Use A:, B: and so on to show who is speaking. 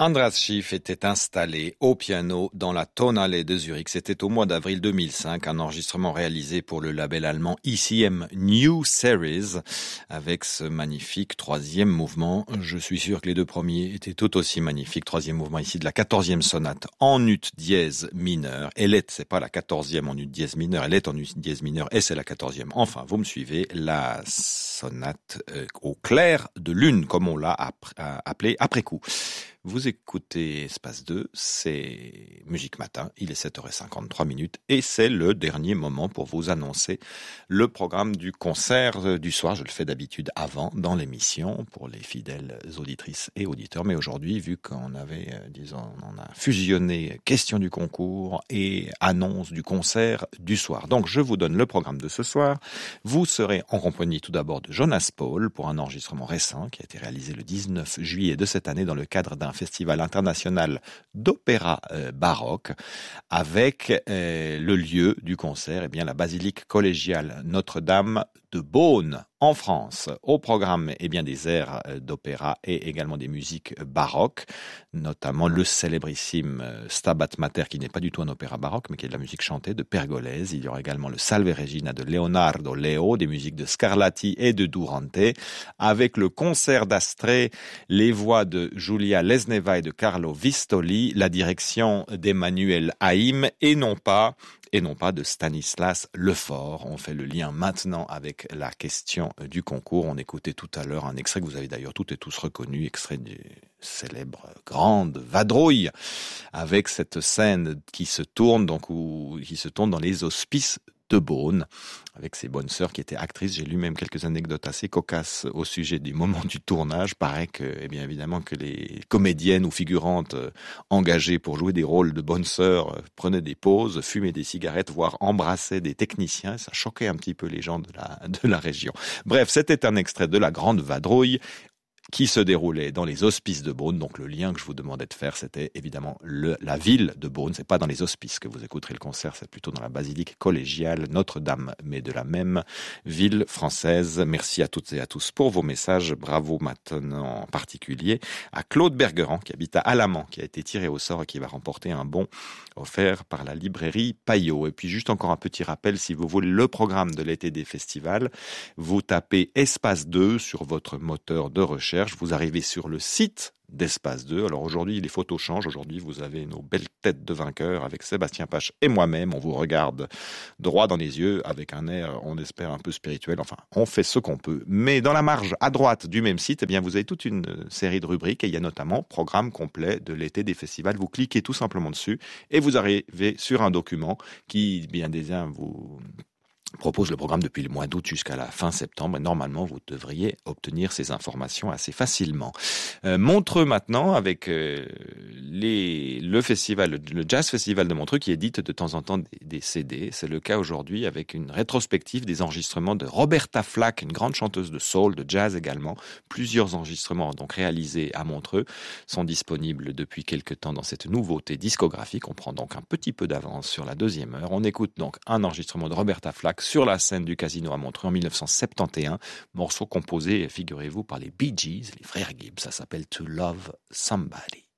A: Andras Schiff était installé au piano dans la Tonhalle de Zurich. C'était au mois d'avril 2005, un enregistrement réalisé pour le label allemand ICM New Series avec ce magnifique troisième mouvement. Je suis sûr que les deux premiers étaient tout aussi magnifiques. Troisième mouvement ici de la 14e sonate en ut dièse mineur. C'est pas la 14e en ut dièse mineur, elle est en ut dièse mineur et c'est la 14e. Enfin, vous me suivez, la sonate au clair de lune, comme on l'a appelé après coup. Vous écoutez Espace 2, c'est Musique Matin, il est 7h53 et c'est le dernier moment pour vous annoncer le programme du concert du soir. Je le fais d'habitude avant dans l'émission pour les fidèles auditrices et auditeurs, mais aujourd'hui, vu qu'on avait, on a fusionné question du concours et annonce du concert du soir. Donc je vous donne le programme de ce soir. Vous serez en compagnie tout d'abord de Jonas Paul pour un enregistrement récent qui a été réalisé le 19 juillet de cette année dans le cadre d'un festival international d'opéra baroque avec le lieu du concert, la basilique collégiale Notre-Dame de Beaune en France. Au programme, des airs d'opéra et également des musiques baroques, notamment le célébrissime Stabat Mater, qui n'est pas du tout un opéra baroque, mais qui est de la musique chantée de Pergolese. Il y aura également le Salve Regina de Leonardo Leo, des musiques de Scarlatti et de Durante, avec le concert d'Astrée, les voix de Giulia Lesneva et de Carlo Vistoli, la direction d'Emmanuel Haïm et non pas de Stanislas Lefort. On fait le lien maintenant avec la question du concours. On écoutait tout à l'heure un extrait que vous avez d'ailleurs toutes et tous reconnu, extrait du célèbre Grande Vadrouille, avec cette scène qui se tourne dans les hospices de Beaune, avec ses bonnes sœurs qui étaient actrices. J'ai lu même quelques anecdotes assez cocasses au sujet du moment du tournage. Paraît que, évidemment, que les comédiennes ou figurantes engagées pour jouer des rôles de bonnes sœurs prenaient des pauses, fumaient des cigarettes, voire embrassaient des techniciens. Ça choquait un petit peu les gens de la région. Bref, c'était un extrait de la Grande Vadrouille qui se déroulait dans les hospices de Beaune. Donc le lien que je vous demandais de faire, c'était évidemment la ville de Beaune. C'est pas dans les hospices que vous écouterez le concert, c'est plutôt dans la basilique collégiale Notre-Dame, mais de la même ville française. Merci à toutes et à tous pour vos messages. Bravo maintenant en particulier à Claude Bergeron, qui habite à Alamand, qui a été tiré au sort et qui va remporter un bon offert par la librairie Payot. Et puis juste encore un petit rappel, si vous voulez le programme de l'été des festivals, vous tapez Espace 2 sur votre moteur de recherche. Vous arrivez sur le site d'Espace 2. Alors aujourd'hui, les photos changent. Aujourd'hui, vous avez nos belles têtes de vainqueurs avec Sébastien Pache et moi-même. On vous regarde droit dans les yeux avec un air, on espère, un peu spirituel. Enfin, on fait ce qu'on peut. Mais dans la marge à droite du même site, vous avez toute une série de rubriques et il y a notamment programme complet de l'été des festivals. Vous cliquez tout simplement dessus et vous arrivez sur un document qui, vous propose le programme depuis le mois d'août jusqu'à la fin septembre. Et normalement, vous devriez obtenir ces informations assez facilement. Montreux maintenant, avec le Jazz Festival de Montreux, qui édite de temps en temps des CD. C'est le cas aujourd'hui avec une rétrospective des enregistrements de Roberta Flack, une grande chanteuse de soul, de jazz également. Plusieurs enregistrements donc réalisés à Montreux sont disponibles depuis quelque temps dans cette nouveauté discographique. On prend donc un petit peu d'avance sur la deuxième heure. On écoute donc un enregistrement de Roberta Flack sur la scène du Casino à Montreux en 1971, morceau composé, figurez-vous, par les Bee Gees, les frères Gibb. Ça s'appelle To Love Somebody.